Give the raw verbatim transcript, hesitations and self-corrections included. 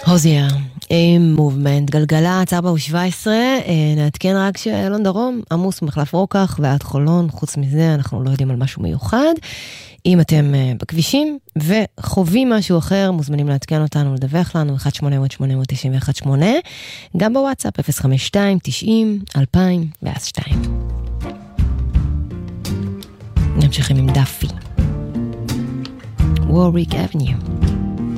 הוזיה, עם מובמנט, גלגלצ, ארבע ושבע עשרה, נעדכן רק שאלון דרום, עמוס מחלף רוקח ועד חולון, חוץ מזה אנחנו לא יודעים על משהו מיוחד. אם אתם בכבישים וחווים משהו אחר, מוזמנים לעדכן אותנו, לדווח לנו, אחת שמונה אפס אפס שמונה תשע אחת שמונה, גם בוואטסאפ, אפס חמש שתיים תשעים אלפיים ואז שתיים. נמשיכים עם דאפי. Warwick Avenue.